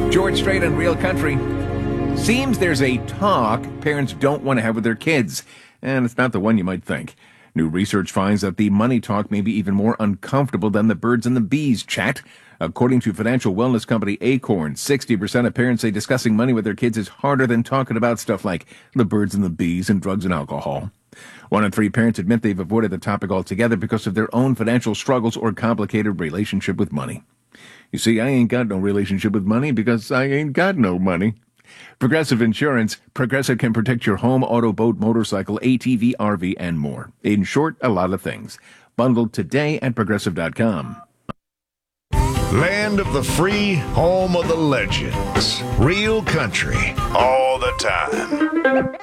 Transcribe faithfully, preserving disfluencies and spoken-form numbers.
George Strait on Real Country. Seems there's a talk parents don't want to have with their kids, and it's not the one you might think. New research finds that the money talk may be even more uncomfortable than the birds and the bees chat. According to financial wellness company Acorn, sixty percent of parents say discussing money with their kids is harder than talking about stuff like the birds and the bees and drugs and alcohol. One in three parents admit they've avoided the topic altogether because of their own financial struggles or complicated relationship with money. You see, I ain't got no relationship with money because I ain't got no money. Progressive Insurance. Progressive can protect your home, auto, boat, motorcycle, A T V, R V, and more. In short, a lot of things. Bundled today at Progressive dot com. Land of the free, home of the legends. Real country, all the time.